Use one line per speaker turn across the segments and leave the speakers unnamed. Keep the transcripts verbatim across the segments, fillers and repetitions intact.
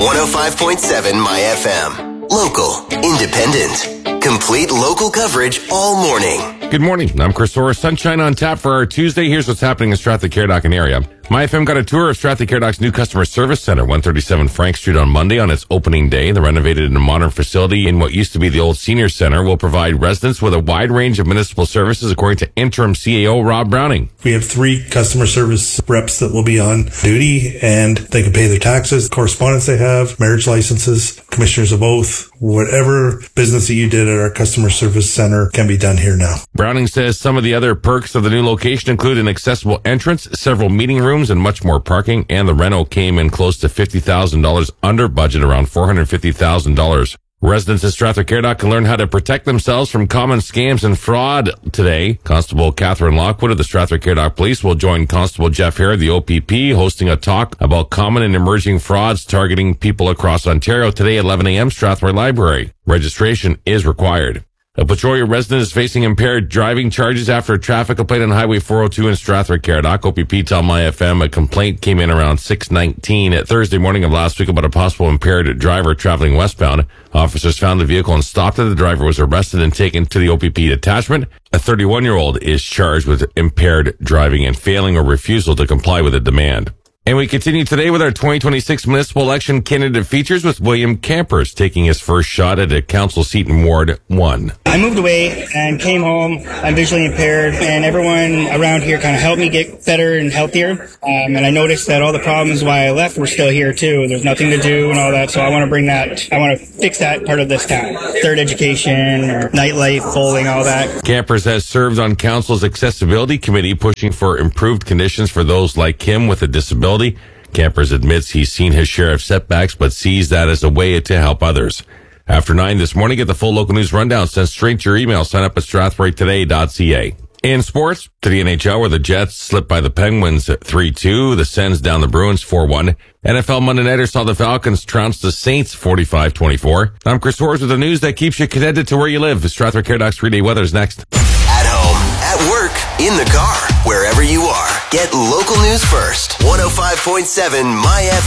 one oh five point seven My F M. Local, independent, complete local coverage all morning.
Good morning. I'm Chris Orr. Sunshine on tap for our Tuesday. Here's what's happening in Strathclyde and area. My F M got a tour of Strathclyde's new customer service center, one thirty-seven Frank Street, on Monday on its opening day. The renovated and modern facility in what used to be the old senior center will provide residents with a wide range of municipal services, according to interim C A O Rob Browning.
We have three customer service reps that will be on duty, and they can pay their taxes, correspondence they have, marriage licenses, commissioners of oath, whatever business that you did at our customer service center can be done here now.
Browning says some of the other perks of the new location include an accessible entrance, several meeting rooms, and much more parking, and the reno came in close to fifty thousand dollars under budget, around four hundred fifty thousand dollars. Residents at Strathclyde can learn how to protect themselves from common scams and fraud today. Constable Catherine Lockwood of the Strathclyde Police will join Constable Jeff Hare of the O P P, hosting a talk about common and emerging frauds targeting people across Ontario today at eleven a.m. Strathroy Library. Registration is required. A Petrolia resident is facing impaired driving charges after a traffic complaint on Highway four oh two in Strathroy-Caradoc. O P P tell My F M a complaint came in around six nineteen at Thursday morning of last week about a possible impaired driver traveling westbound. Officers found the vehicle and stopped it. The driver was arrested and taken to the O P P detachment. A thirty-one-year-old is charged with impaired driving and failing or refusal to comply with a demand. And we continue today with our twenty twenty-six municipal election candidate features with William Campers taking his first shot at a council seat in Ward one.
I moved away and came home. I'm visually impaired, and everyone around here kind of helped me get better and healthier. Um, and I noticed that all the problems why I left were still here too. There's nothing to do and all that, so I want to bring that, I want to fix that part of this town. Third education, or nightlife, bowling, all that.
Campers has served on council's accessibility committee, pushing for improved conditions for those like him with a disability. Campers admits he's seen his share of setbacks, but sees that as a way to help others. After nine this morning, get the full local news rundown sent straight to your email. Sign up at strathroy today dot c a. In sports, to the N H L, where the Jets slipped by the Penguins three two, the Sens down the Bruins four one. N F L Monday Nighter saw the Falcons trounce the Saints forty-five twenty-four. I'm Chris Horrs with the news that keeps you connected to where you live. Strathroy-Caradoc's three-day weather is next.
At home, at work, in the car, wherever you are, get local news first. one oh five point seven My F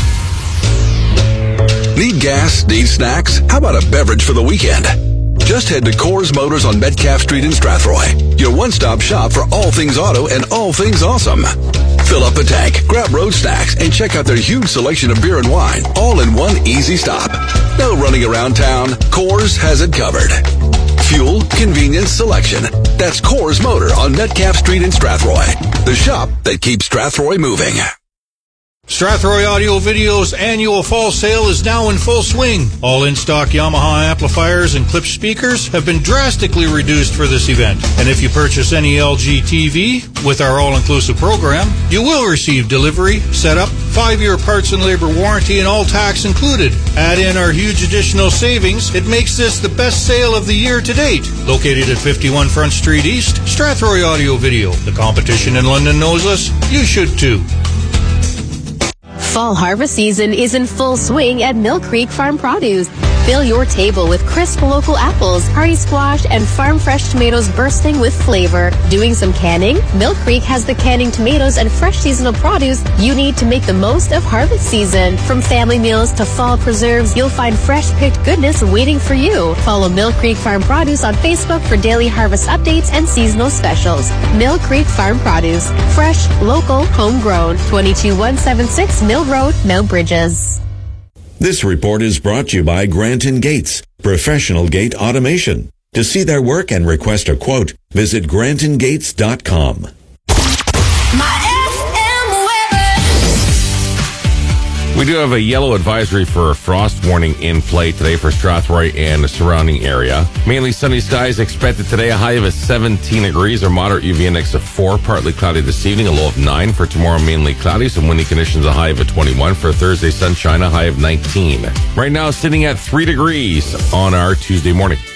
M.
Need gas? Need snacks? How about a beverage for the weekend? Just head to Coors Motors on Metcalf Street in Strathroy, your one-stop shop for all things auto and all things awesome. Fill up a tank, grab road snacks, and check out their huge selection of beer and wine, all in one easy stop. No running around town. Coors has it covered. Fuel, convenience, selection. That's Coors Motor on Metcalf Street in Strathroy, the shop that keeps Strathroy moving.
Strathroy Audio Video's annual fall sale is now in full swing. All in-stock Yamaha amplifiers and Klipsch speakers have been drastically reduced for this event. And if you purchase any L G T V with our all-inclusive program, you will receive delivery, setup, five-year parts and labor warranty, and all tax included. Add in our huge additional savings. It makes this the best sale of the year to date. Located at fifty-one Front Street East, Strathroy Audio Video. The competition in London knows us. You should too.
Fall harvest season is in full swing at Mill Creek Farm Produce. Fill your table with crisp local apples, hearty squash, and farm fresh tomatoes bursting with flavor. Doing some canning? Mill Creek has the canning tomatoes and fresh seasonal produce you need to make the most of harvest season. From family meals to fall preserves, you'll find fresh picked goodness waiting for you. Follow Mill Creek Farm Produce on Facebook for daily harvest updates and seasonal specials. Mill Creek Farm Produce. Fresh, local, homegrown. twenty-two one seven six Mill Road, Mount Bridges.
This report is brought to you by Grant and Gates, professional gate automation. To see their work and request a quote, visit grant and gates dot com.
We do have a yellow advisory for a frost warning in play today for Strathroy and the surrounding area. Mainly sunny skies expected today, a high of seventeen degrees, or moderate U V index of four. Partly cloudy this evening, a low of nine. For tomorrow, mainly cloudy, some windy conditions, a high of twenty-one. For Thursday, sunshine, a high of nineteen. Right now, sitting at three degrees on our Tuesday morning.